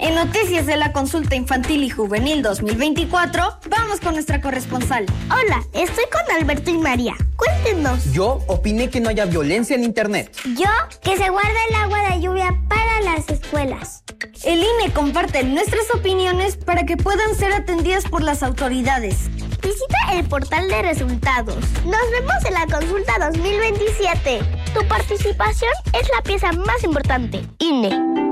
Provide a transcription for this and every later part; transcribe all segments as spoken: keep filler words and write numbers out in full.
En Noticias de la Consulta Infantil y Juvenil dos mil veinticuatro, vamos con nuestra corresponsal. Hola, estoy con Alberto y María. Cuéntenos. Yo opiné que no haya violencia en internet. Yo, que se guarde el agua de lluvia para las escuelas. El I N E comparte nuestras opiniones para que puedan ser atendidas por las autoridades. Visita el portal de resultados. Nos vemos en la consulta dos mil veintisiete. Tu participación es la pieza más importante. I N E.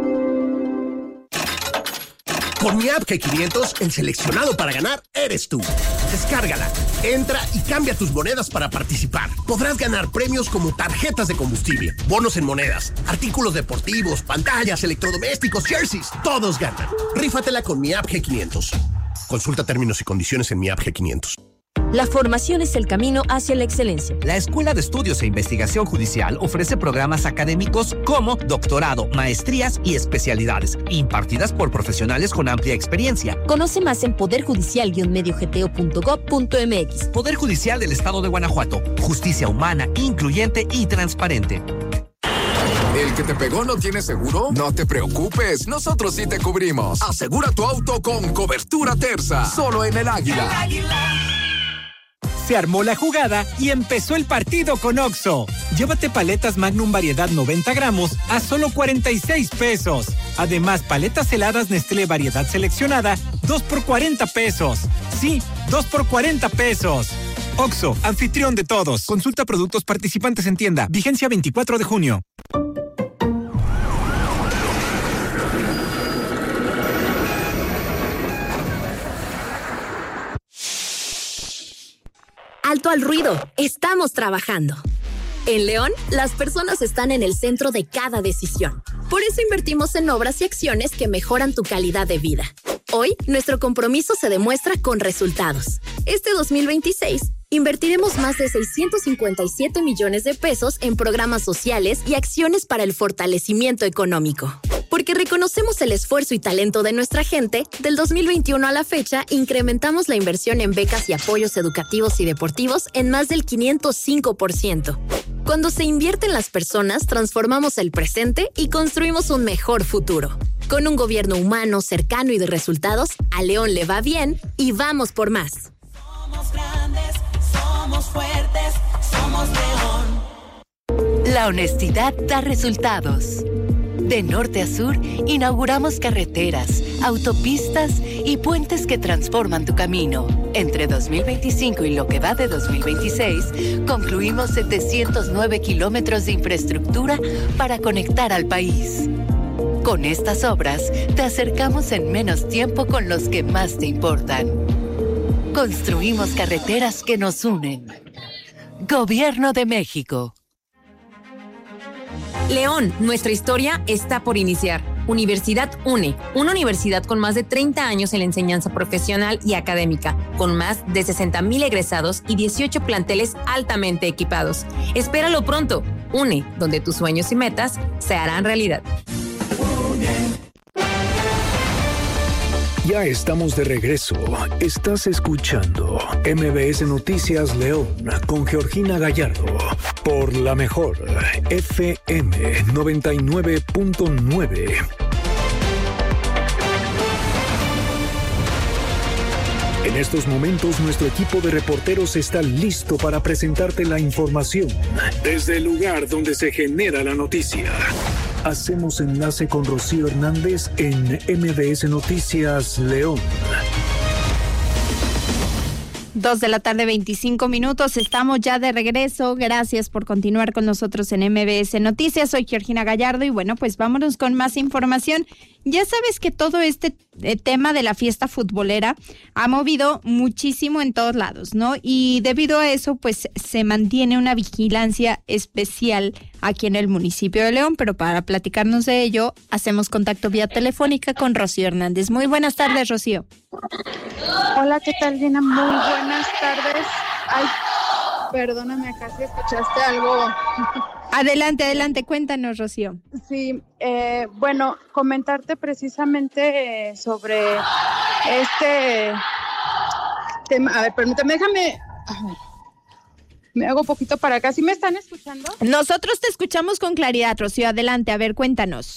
Con mi app G quinientos, el seleccionado para ganar eres tú. Descárgala, entra y cambia tus monedas para participar. Podrás ganar premios como tarjetas de combustible, bonos en monedas, artículos deportivos, pantallas, electrodomésticos, jerseys. Todos ganan. Rífatela con mi app G quinientos. Consulta términos y condiciones en mi app G quinientos. La formación es el camino hacia la excelencia. La Escuela de Estudios e Investigación Judicial ofrece programas académicos como doctorado, maestrías y especialidades, impartidas por profesionales con amplia experiencia. Conoce más en poder judicial guion medio g t o punto gob punto m x. Poder Judicial del Estado de Guanajuato. Justicia humana, incluyente y transparente. ¿El que te pegó no tiene seguro? No te preocupes, nosotros sí te cubrimos. Asegura tu auto con cobertura Terza, solo en el Águila. El Águila. Se armó la jugada y empezó el partido con Oxxo. Llévate paletas Magnum variedad noventa gramos a solo cuarenta y seis pesos. Además, paletas heladas Nestlé variedad seleccionada, dos por cuarenta pesos. Sí, dos por cuarenta pesos. Oxxo, anfitrión de todos. Consulta productos participantes en tienda. Vigencia veinticuatro de junio. Alto al ruido, estamos trabajando. En León, las personas están en el centro de cada decisión. Por eso invertimos en obras y acciones que mejoran tu calidad de vida. Hoy, nuestro compromiso se demuestra con resultados. Este dos mil veintiséis, invertiremos más de seiscientos cincuenta y siete millones de pesos en programas sociales y acciones para el fortalecimiento económico. Porque reconocemos el esfuerzo y talento de nuestra gente, del dos mil veintiuno a la fecha, incrementamos la inversión en becas y apoyos educativos y deportivos en más del quinientos cinco por ciento. Cuando se invierte en las personas, transformamos el presente y construimos un mejor futuro. Con un gobierno humano, cercano y de resultados, a León le va bien y vamos por más. Somos grandes, somos fuertes, somos León. La honestidad da resultados. De norte a sur, inauguramos carreteras, autopistas y puentes que transforman tu camino. Entre dos mil veinticinco y lo que va de dos mil veintiséis, concluimos setecientos nueve kilómetros de infraestructura para conectar al país. Con estas obras, te acercamos en menos tiempo con los que más te importan. Construimos carreteras que nos unen. Gobierno de México. León, nuestra historia está por iniciar. Universidad UNE, una universidad con más de treinta años en la enseñanza profesional y académica, con más de sesenta mil egresados y dieciocho planteles altamente equipados. Espéralo pronto. UNE, donde tus sueños y metas se harán realidad. Ya estamos de regreso. Estás escuchando M B S Noticias León con Georgina Gallardo por la mejor F M noventa y nueve punto nueve. En estos momentos, nuestro equipo de reporteros está listo para presentarte la información desde el lugar donde se genera la noticia. Hacemos enlace con Rocío Hernández en M B S Noticias León. Dos de la tarde, veinticinco minutos. Estamos ya de regreso. Gracias por continuar con nosotros en M B S Noticias. Soy Georgina Gallardo y bueno, pues vámonos con más información. Ya sabes que todo este eh, tema de la fiesta futbolera ha movido muchísimo en todos lados, ¿no? Y debido a eso, pues se mantiene una vigilancia especial aquí en el municipio de León, pero para platicarnos de ello, hacemos contacto vía telefónica con Rocío Hernández. Muy buenas tardes, Rocío. Hola, ¿qué tal, Gina? Muy buenas tardes. Ay, perdóname, acá si escuchaste algo. Adelante, adelante, cuéntanos, Rocío. Sí, eh, bueno, comentarte precisamente eh, sobre este tema. A ver, permítame, déjame... A ver, me hago un poquito para acá. ¿Sí me están escuchando? Nosotros te escuchamos con claridad, Rocío. Adelante, a ver, cuéntanos.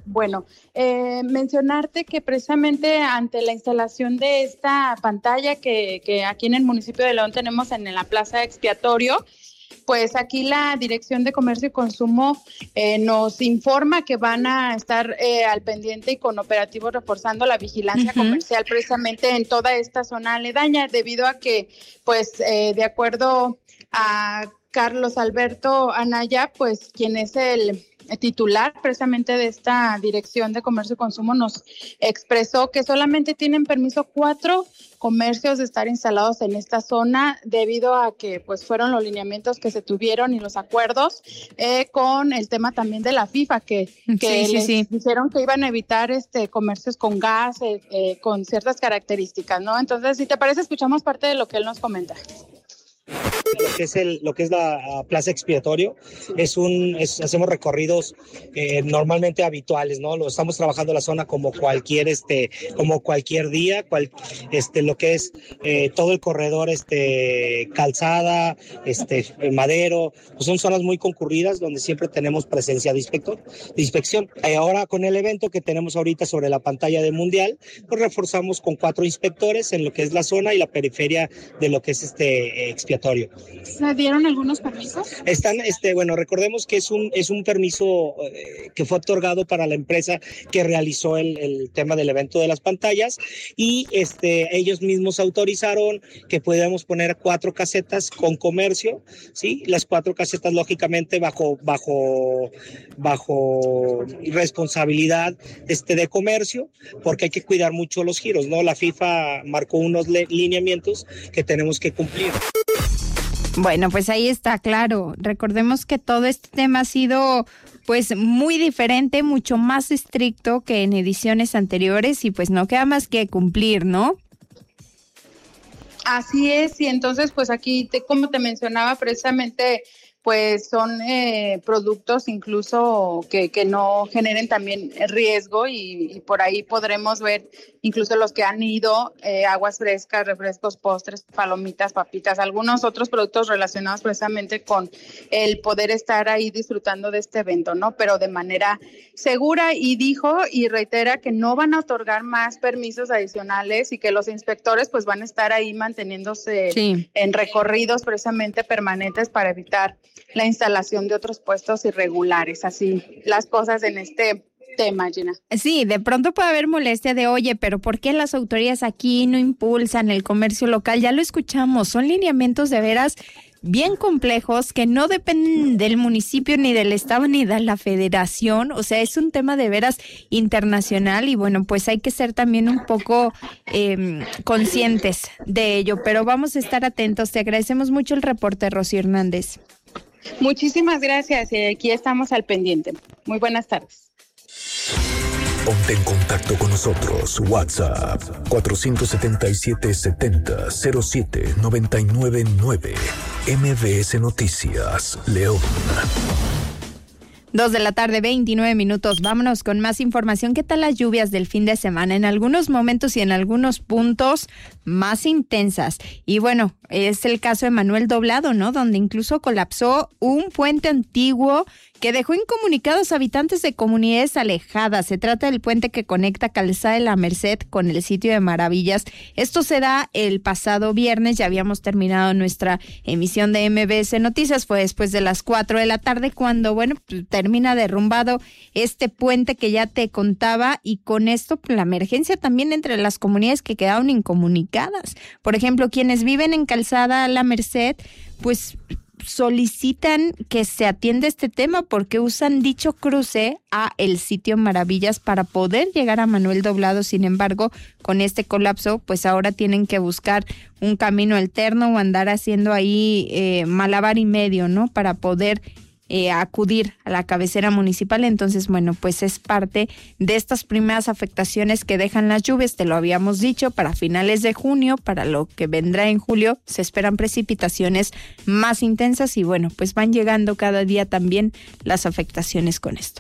Bueno, eh, mencionarte que precisamente ante la instalación de esta pantalla que, que aquí en el municipio de León tenemos en, en la Plaza Expiatorio, pues aquí la Dirección de Comercio y Consumo eh, nos informa que van a estar eh, al pendiente y con operativos reforzando la vigilancia uh-huh. comercial precisamente en toda esta zona aledaña, debido a que, pues, eh, de acuerdo a Carlos Alberto Anaya, pues, quien es el titular precisamente de esta Dirección de Comercio y Consumo, nos expresó que solamente tienen permiso cuatro comercios de estar instalados en esta zona debido a que pues fueron los lineamientos que se tuvieron y los acuerdos eh, con el tema también de la FIFA que, que sí, les sí, sí. dijeron que iban a evitar este comercios con gas eh, eh, con ciertas características, ¿no? Entonces, si te parece, escuchamos parte de lo que él nos comenta. Lo que es el, lo que es la uh, Plaza Expiatorio es un, es, hacemos recorridos eh, normalmente habituales, ¿no? Lo estamos trabajando la zona como cualquier, este, como cualquier día, cual, este, lo que es eh, todo el corredor, este, Calzada, este, Madero, pues son zonas muy concurridas donde siempre tenemos presencia de inspector, de inspección. Eh, ahora con el evento que tenemos ahorita sobre la pantalla del Mundial, pues reforzamos con cuatro inspectores en lo que es la zona y la periferia de lo que es este eh, expiatorio. ¿Se dieron algunos permisos? Están, este, bueno, recordemos que es un, es un permiso eh, que fue otorgado para la empresa que realizó el, el tema del evento de las pantallas y este, ellos mismos autorizaron que pudiéramos poner cuatro casetas con comercio, ¿sí? Las cuatro casetas, lógicamente, bajo, bajo, bajo responsabilidad este, de comercio, porque hay que cuidar mucho los giros, ¿no? La FIFA marcó unos le- lineamientos que tenemos que cumplir. Bueno, pues ahí está, claro. Recordemos que todo este tema ha sido pues muy diferente, mucho más estricto que en ediciones anteriores y pues no queda más que cumplir, ¿no? Así es, y entonces pues aquí, te, como te mencionaba precisamente, pues son eh, productos incluso que, que no generen también riesgo y, y por ahí podremos ver incluso los que han ido, eh, aguas frescas, refrescos, postres, palomitas, papitas, algunos otros productos relacionados precisamente con el poder estar ahí disfrutando de este evento, ¿no? Pero de manera segura, y dijo y reitera que no van a otorgar más permisos adicionales y que los inspectores pues van a estar ahí manteniéndose sí. en recorridos precisamente permanentes para evitar la instalación de otros puestos irregulares, así las cosas en este tema, Gina. Sí, de pronto puede haber molestia de, oye, pero ¿por qué las autoridades aquí no impulsan el comercio local? Ya lo escuchamos, son lineamientos de veras bien complejos que no dependen del municipio, ni del estado, ni de la federación, o sea, es un tema de veras internacional y bueno, pues hay que ser también un poco eh, conscientes de ello, pero vamos a estar atentos. Te agradecemos mucho el reporte, Rocío Hernández. Muchísimas gracias y aquí estamos al pendiente. Muy buenas tardes. Ponte en contacto con nosotros. WhatsApp cuatro siete siete, siete cero, cero siete, nueve nueve nueve. M V S Noticias, León. Dos de la tarde, veintinueve minutos. Vámonos con más información. ¿Qué tal las lluvias del fin de semana? En algunos momentos y en algunos puntos más intensas. Y bueno, es el caso de Manuel Doblado, ¿no? Donde incluso colapsó un puente antiguo que dejó incomunicados habitantes de comunidades alejadas. Se trata del puente que conecta Calzada de la Merced con el sitio de Maravillas. Esto se da el pasado viernes. Ya habíamos terminado nuestra emisión de M V S Noticias. Fue después de las cuatro de la tarde cuando, bueno, termina derrumbado este puente que ya te contaba, y con esto la emergencia también entre las comunidades que quedaron incomunicadas. Por ejemplo, quienes viven en Calzada La Merced, pues solicitan que se atienda este tema porque usan dicho cruce a el sitio Maravillas para poder llegar a Manuel Doblado. Sin embargo, con este colapso, pues ahora tienen que buscar un camino alterno o andar haciendo ahí eh, malabar y medio, ¿no? Para poder Eh, acudir a la cabecera municipal. Entonces, bueno, pues es parte de estas primeras afectaciones que dejan las lluvias. Te lo habíamos dicho, para finales de junio, para lo que vendrá en julio, se esperan precipitaciones más intensas y bueno, pues van llegando cada día también las afectaciones con esto.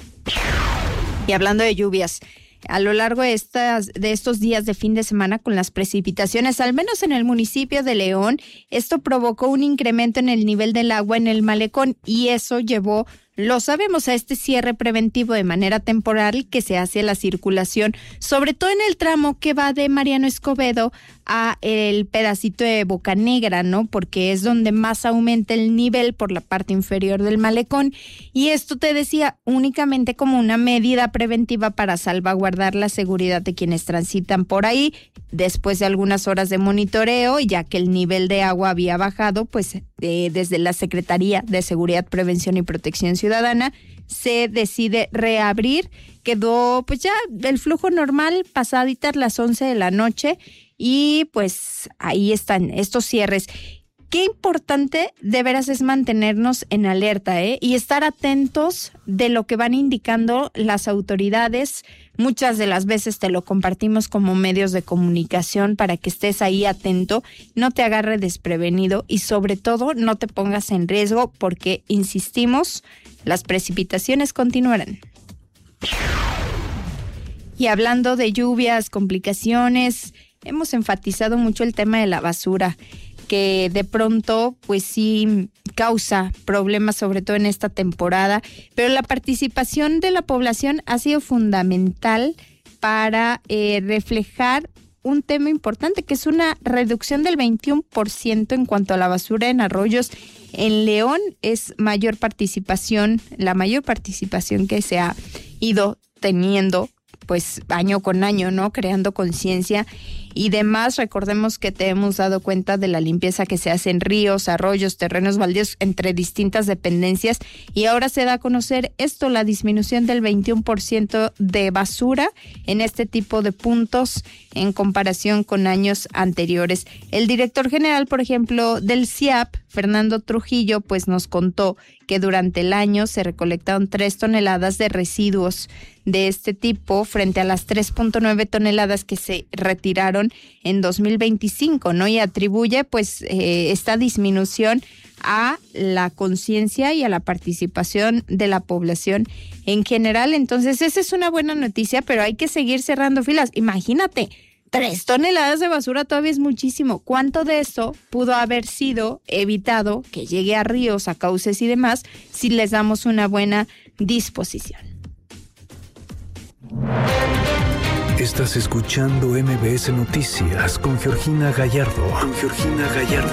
Y hablando de lluvias, a lo largo de estas de estos días de fin de semana con las precipitaciones, al menos en el municipio de León, esto provocó un incremento en el nivel del agua en el malecón y eso llevó lo sabemos, a este cierre preventivo de manera temporal que se hace a la circulación, sobre todo en el tramo que va de Mariano Escobedo a el pedacito de Bocanegra, ¿no? Porque es donde más aumenta el nivel por la parte inferior del malecón. Y esto, te decía, únicamente como una medida preventiva para salvaguardar la seguridad de quienes transitan por ahí. Después de algunas horas de monitoreo, ya que el nivel de agua había bajado, pues eh, desde la Secretaría de Seguridad, Prevención y Protección Ciudadana se decide reabrir. Quedó pues ya el flujo normal pasaditas las once de la noche y pues ahí están estos cierres. Qué importante de veras es mantenernos en alerta, ¿eh? Y estar atentos de lo que van indicando las autoridades. Muchas de las veces te lo compartimos como medios de comunicación para que estés ahí atento, no te agarre desprevenido y sobre todo no te pongas en riesgo porque, insistimos, las precipitaciones continuarán. Y hablando de lluvias, complicaciones, hemos enfatizado mucho el tema de la basura, que de pronto pues sí causa problemas, sobre todo en esta temporada, pero la participación de la población ha sido fundamental para eh, reflejar un tema importante, que es una reducción del veintiuno por ciento en cuanto a la basura en arroyos. En León es mayor participación, la mayor participación que se ha ido teniendo pues año con año, ¿no? Creando conciencia y demás. Recordemos que te hemos dado cuenta de la limpieza que se hace en ríos, arroyos, terrenos baldíos entre distintas dependencias y ahora se da a conocer esto, la disminución del veintiuno por ciento de basura en este tipo de puntos en comparación con años anteriores. El director general, por ejemplo, del C I A P, Fernando Trujillo, pues nos contó que durante el año se recolectaron tres toneladas de residuos de este tipo frente a las tres punto nueve toneladas que se retiraron en dos mil veinticinco, ¿no? Y atribuye pues eh, esta disminución a la conciencia y a la participación de la población en general. Entonces, esa es una buena noticia, pero hay que seguir cerrando filas. Imagínate, tres toneladas de basura todavía es muchísimo. ¿Cuánto de eso pudo haber sido evitado que llegue a ríos, a cauces y demás si les damos una buena disposición? Estás escuchando M B S Noticias con Georgina Gallardo. Con Georgina Gallardo.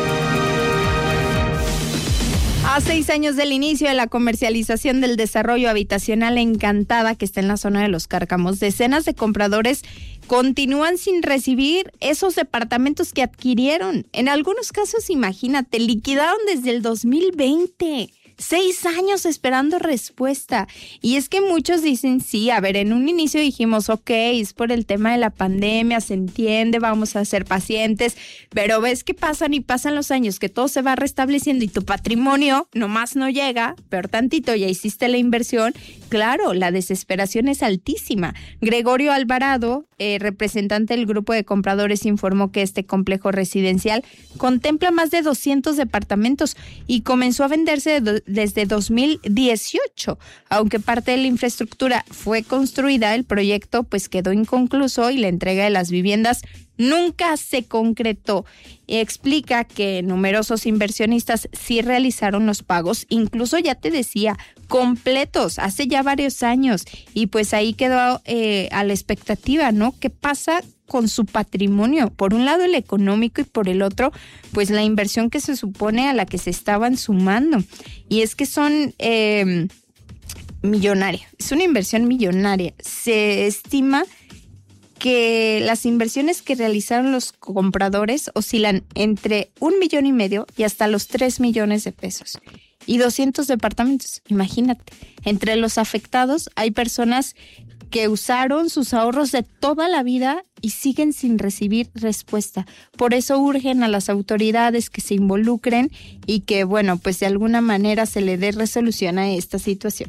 A seis años del inicio de la comercialización del desarrollo habitacional Encantada, que está en la zona de Los Cárcamos, decenas de compradores continúan sin recibir esos departamentos que adquirieron. En algunos casos, imagínate, liquidaron desde el dos mil veinte. Seis años esperando respuesta. Y es que muchos dicen, sí, a ver, en un inicio dijimos, ok, es por el tema de la pandemia, se entiende, vamos a ser pacientes, pero ves que pasan y pasan los años, que todo se va restableciendo y tu patrimonio nomás no llega, peor tantito, ya hiciste la inversión. Claro, la desesperación es altísima. Gregorio Alvarado, eh, representante del grupo de compradores, informó que este complejo residencial contempla más de doscientos departamentos y comenzó a venderse de desde dos mil dieciocho. Aunque parte de la infraestructura fue construida, el proyecto pues quedó inconcluso y la entrega de las viviendas nunca se concretó. Explica que numerosos inversionistas sí realizaron los pagos, incluso ya te decía, completos, hace ya varios años, y pues ahí quedó eh, a la expectativa, ¿no? ¿Qué pasa con su patrimonio? Por un lado el económico y por el otro pues la inversión que se supone a la que se estaban sumando. Y es que son eh, millonarias, es una inversión millonaria. Se estima que las inversiones que realizaron los compradores oscilan entre un millón y medio y hasta los tres millones de pesos. Y doscientos departamentos, imagínate. Entre los afectados hay personas que usaron sus ahorros de toda la vida y siguen sin recibir respuesta. Por eso urgen a las autoridades que se involucren y que, bueno, pues de alguna manera se le dé resolución a esta situación.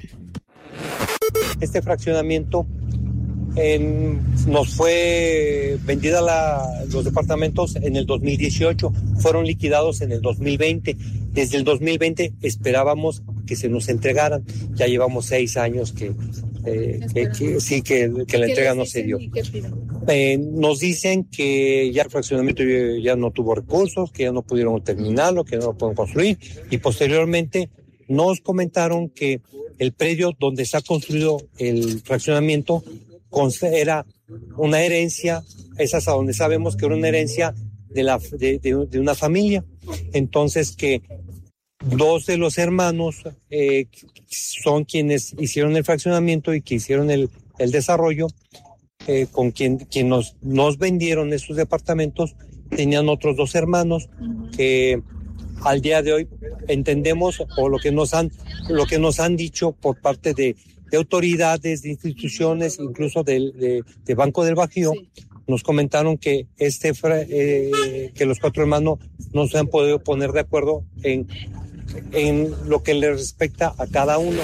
Este fraccionamiento eh, nos fue vendida la, los departamentos en el dos mil dieciocho, fueron liquidados en el dos mil veinte. Desde el dos mil veinte esperábamos que se nos entregaran. Ya llevamos seis años que, eh, que, que sí que, que la entrega no se dio. Eh, nos dicen que ya el fraccionamiento ya no tuvo recursos, que ya no pudieron terminarlo, que no lo pueden construir, y posteriormente nos comentaron que el predio donde está construido el fraccionamiento era una herencia, es hasta donde sabemos que era una herencia de, la, de, de, de una familia. Entonces que dos de los hermanos eh, son quienes hicieron el fraccionamiento y que hicieron el, el desarrollo, eh, con quien, quien nos, nos vendieron estos departamentos. Tenían otros dos hermanos que al día de hoy entendemos, o lo que nos han, lo que nos han dicho por parte de, de autoridades, de instituciones, incluso del de, de Banco del Bajío, sí. Nos comentaron que este eh, que los cuatro hermanos no se han podido poner de acuerdo en, en lo que les respecta a cada uno.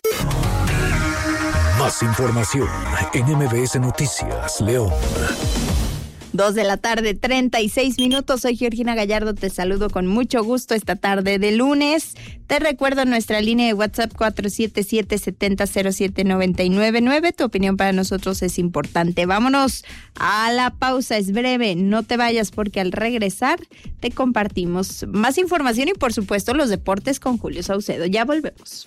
Más información en M B S Noticias, León. Dos de la tarde, treinta y seis minutos. Soy Georgina Gallardo, te saludo con mucho gusto esta tarde de lunes. Te recuerdo nuestra línea de WhatsApp cuatro siete siete, siete cero cero siete nueve nueve nueve. Tu opinión para nosotros es importante. Vámonos a la pausa, es breve, no te vayas porque al regresar te compartimos más información y por supuesto los deportes con Julio Saucedo. Ya volvemos.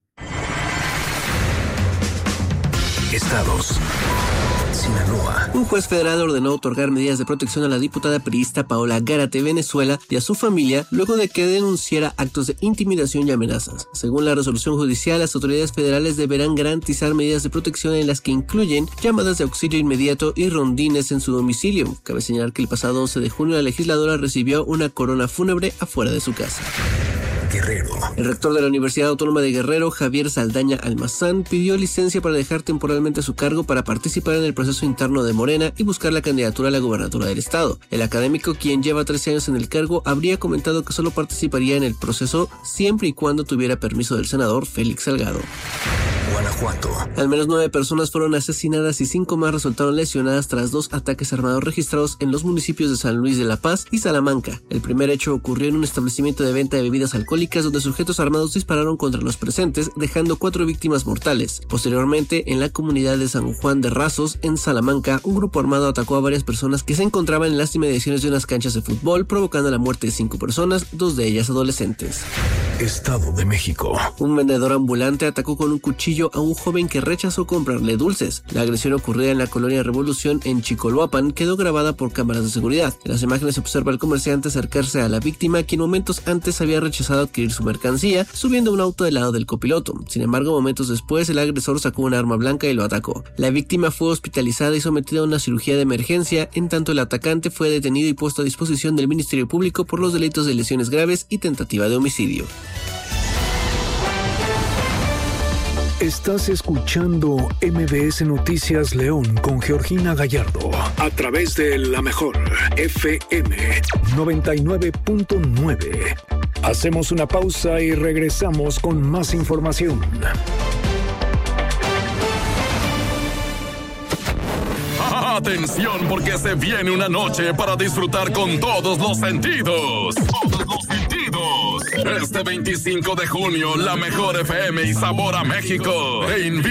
Estados. Sinaloa. Un juez federal ordenó otorgar medidas de protección a la diputada priista Paola Gárate Venezuela y a su familia luego de que denunciara actos de intimidación y amenazas. Según la resolución judicial, las autoridades federales deberán garantizar medidas de protección en las que incluyen llamadas de auxilio inmediato y rondines en su domicilio. Cabe señalar que el pasado once de junio la legisladora recibió una corona fúnebre afuera de su casa. Guerrero. El rector de la Universidad Autónoma de Guerrero, Javier Saldaña Almazán, pidió licencia para dejar temporalmente su cargo para participar en el proceso interno de Morena y buscar la candidatura a la gobernatura del estado. El académico, quien lleva trece años en el cargo, habría comentado que solo participaría en el proceso siempre y cuando tuviera permiso del senador Félix Salgado. Guanajuato. Al menos nueve personas fueron asesinadas y cinco más resultaron lesionadas tras dos ataques armados registrados en los municipios de San Luis de la Paz y Salamanca. El primer hecho ocurrió en un establecimiento de venta de bebidas alcohólicas donde sujetos armados dispararon contra los presentes, dejando cuatro víctimas mortales. Posteriormente, en la comunidad de San Juan de Rasos, en Salamanca, un grupo armado atacó a varias personas que se encontraban en las inmediaciones de unas canchas de fútbol, provocando la muerte de cinco personas, dos de ellas adolescentes. Estado de México. Un vendedor ambulante atacó con un cuchillo a un joven que rechazó comprarle dulces. La agresión ocurrida en la colonia Revolución en Chicoloapan quedó grabada por cámaras de seguridad. En las imágenes se observa al comerciante acercarse a la víctima, quien momentos antes había rechazado adquirir su mercancía, subiendo un auto del lado del copiloto. Sin embargo, momentos después, el agresor sacó un arma blanca y lo atacó. La víctima fue hospitalizada y sometida a una cirugía de emergencia, en tanto el atacante fue detenido y puesto a disposición del Ministerio Público por los delitos de lesiones graves y tentativa de homicidio. Estás escuchando M B S Noticias León con Georgina Gallardo a través de la mejor F M noventa y nueve punto nueve. Hacemos una pausa y regresamos con más información. Atención, porque se viene una noche para disfrutar con todos los sentidos. Todos los sentidos. Este veinticinco de junio, la mejor F M y Sabor a México. E